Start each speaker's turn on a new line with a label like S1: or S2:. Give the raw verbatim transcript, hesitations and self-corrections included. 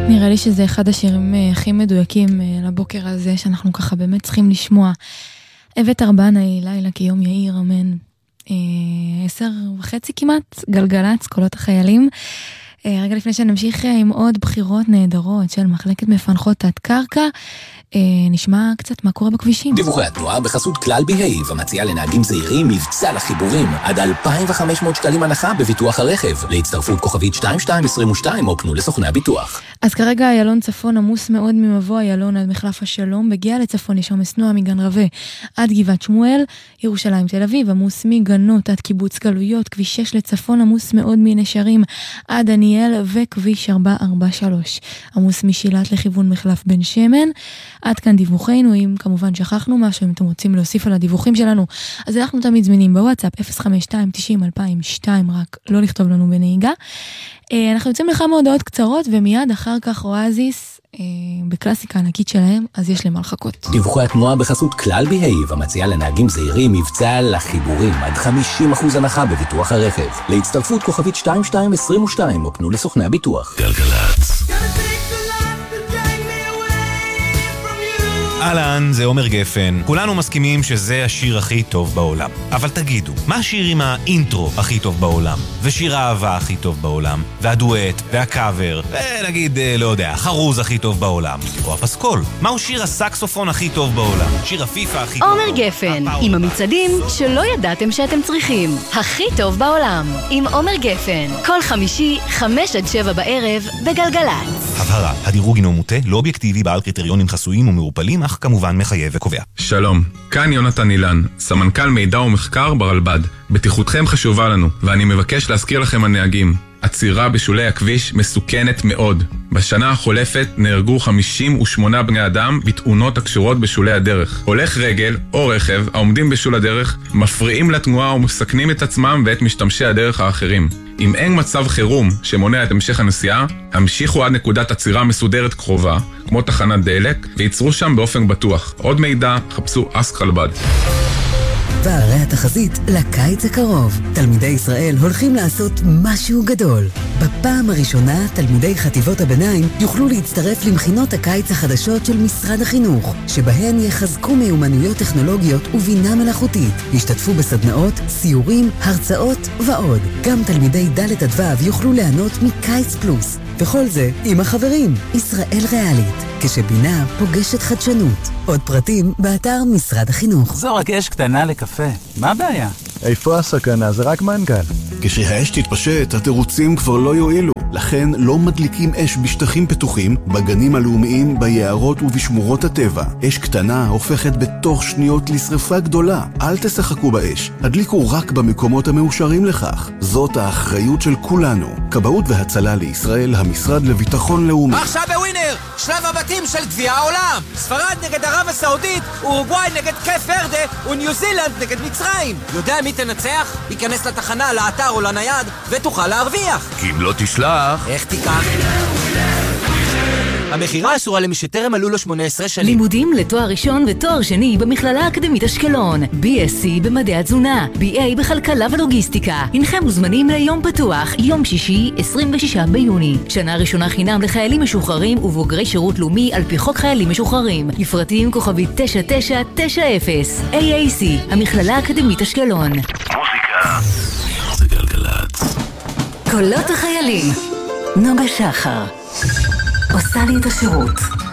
S1: נראה לי שזה אחד השירים הכי מדויקים לבוקר הזה, שאנחנו ככה באמת צריכים לשמוע. אבת ארבנאי, לילה כיום יאיר, אמן. עשר וחצי כמעט, גלגלץ, קולות החיילים. רגע לפני שנמשיך עם עוד בחירות נהדרות של מחלקת מפנחות תת קרקע, נשמע קצת מה קורה בכבישים.
S2: דיווחי התנועה בחסות כלל בהיב, המציעה לנהגים זהירים מבצע לחיבורים, עד אלפיים וחמש מאות שקלים הנחה בביטוח הרכב. להצטרפות כוכבית שתיים שתיים עשרים ושתיים או פנו לסוכני הביטוח.
S1: אז כרגע איילון צפון עמוס מאוד ממבוא איילון עד מחלף השלום, בגיע לצפון יש עומס תנועה מגן רווה עד גבעת שמואל, ירושלים תל אביב עמוס מגנות עד קיבוץ גלויות, כביש שש לצפון עמוס מאוד מנשרים עד דניאל, וכביש ארבע ארבע שלוש עמוס משילת לכיוון מחלף בן שמן. עד כאן דיווחנו. אם כמובן שכחנו משהו, אם אתם רוצים להוסיף על הדיווחים שלנו, אז אנחנו תמיד זמינים בוואטסאפ אפס חמש שתיים תשעים אלפיים ושתיים, רק לא לכתוב לנו בנהיגה. אנחנו יוצאים לכמה הודעות קצרות, ומיד אחר כך אואזיס בקלאסיקה ענקית שלהם, אז יש למה לחכות.
S2: דיווחי התנועה בחסות כלל בהיב, המציעה לנהגים זהירים מבצע לחיבורים עד חמישים אחוז הנחה בביטוח הרכב. להצטרפות כוכבית שתיים שתיים עשרים ושתיים או פנו לסוכני הביטוח. גלגלץ.
S3: אהלן, זה עומר גפן. כולנו מסכימים שזה השיר הכי טוב בעולם. אבל תגידו, מה השיר עם האינטרו הכי טוב בעולם? ושיר האהבה הכי טוב בעולם? והדואט, והקאבר, ונגיד, לא יודע, חרוז הכי טוב בעולם? או הפסקול? מהו שיר הסקסופון הכי טוב בעולם? שיר הפיפה הכי טוב בעולם?
S4: עומר גפן, עם המצעדים שלא ידעתם שאתם צריכים. הכי טוב בעולם, עם עומר גפן. כל חמישי, חמש עד שבע בערב, בגלגלץ.
S3: הבהרה, הדירוג אינו מוטה, לא אובייקטיבי, בעל קריטריונים חסויים ומעורפלים, אך כמובן מחייב וקובע.
S5: שלום, כאן יונתן אילן, סמנכ"ל מידע ומחקר ברלב"ד. בטיחותכם חשובה לנו, ואני מבקש להזכיר לכם הנהגים. עצירה בשולי הכביש מסוכנת מאוד. בשנה החולפת נהרגו חמישים ושמונה בני אדם בתאונות הקשורות בשולי הדרך. הולך רגל או רכב העומדים בשול הדרך מפריעים לתנועה ומסכנים את עצמם ואת משתמשי הדרך האחרים. אם אין מצב חירום שמונע את המשך הנסיעה, המשיכו עד נקודת עצירה מסודרת קרובה, כמו תחנת דלק, וייצרו שם באופן בטוח. עוד מידע, חפשו אסק רלב"ד.
S6: והרי התחזית לקיץ הקרוב. תלמידי ישראל הולכים לעשות משהו גדול. בפעם הראשונה, תלמידי חטיבות הביניים יוכלו להצטרף למכינות הקיץ החדשות של משרד החינוך, שבהן יחזקו מיומנויות טכנולוגיות ובינה מלאכותית. ישתתפו בסדנאות, סיורים, הרצאות ועוד. גם תלמידי ד' עד ו' יוכלו ליהנות מקיץ פלוס. וכל זה עם החברים. ישראל ריאלית, כשבינה פוגשת חדשנות. עוד פרטים באתר משרד החינוך.
S7: זו רק אש קטנה לקפה. מה הבעיה?
S8: איפה הסכנה? זה רק מנכ"ל.
S9: כשהאש תתפשט, התירוצים כבר לא יועילו. לכן לא מדליקים אש בשטחים פתוחים, בגנים הלאומיים, ביערות ובשמורות הטבע. אש קטנה הופכת בתוך שניות לשריפה גדולה. אל תשחקו באש. הדליקו רק במקומות המאושרים לכך. זאת האחריות של כולנו. כבאות והצלה לישראל, המשרד לביטחון לאומי.
S10: עכשיו בווינר, שלב הבתים של גביע העולם. ספרד נגד ערב הסעודית, אורוגוואי נגד קייפ ורדה, וניו זילנד נגד מצרים. יודע מי תנצח? ייכנס לתחנה, לאתר או לנייד, ותוכל להרוויח.
S11: כי אם לא תשלח...
S10: איך תיקח? המחירה אסורה למי שטרם מלאו לו שמונה עשרה שנים.
S4: לימודים לתואר ראשון ותואר שני במכללה האקדמית אשקלון. בי אס סי במדעי התזונה, בי איי בכלכלה ולוגיסטיקה. הנכם מוזמנים ליום פתוח, יום שישי, עשרים ושישה ביוני. שנה ראשונה חינם לחיילים משוחררים ובוגרי שירות לאומי על פי חוק חיילים משוחררים. לפרטים כוכבית תשע תשע תשע אפס. איי איי סי, המכללה האקדמית אשקלון.
S11: מוזיקה זה גלגלץ.
S4: קולות החיילים. נוגה שחר עושה לי את השירות.